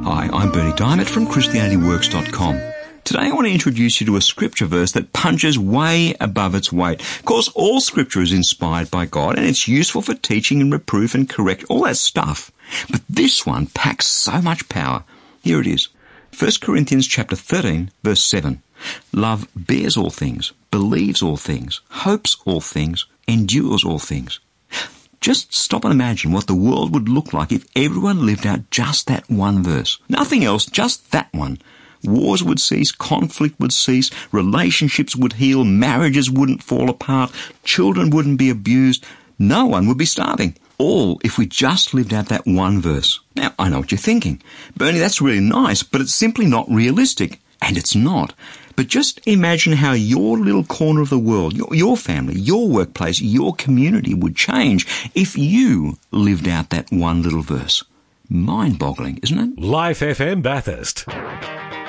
Hi, I'm Bernie Diamond from ChristianityWorks.com. Today I want to introduce you to a scripture verse that punches way above its weight. Of course, all scripture is inspired by God and it's useful for teaching and reproof and correct, all that stuff. But this one packs so much power. Here it is. 1 Corinthians chapter 13, verse 7. Love bears all things, believes all things, hopes all things, endures all things. Just stop and imagine what the world would look like if everyone lived out just that one verse. Nothing else, just that one. Wars would cease, conflict would cease, relationships would heal, marriages wouldn't fall apart, children wouldn't be abused, no one would be starving. All if we just lived out that one verse. Now, I know what you're thinking. Bernie, that's really nice, but it's simply not realistic. And it's not. But just imagine how your little corner of the world, your family, your workplace, your community would change if you lived out that one little verse. Mind-boggling, isn't it? Life FM Bathurst.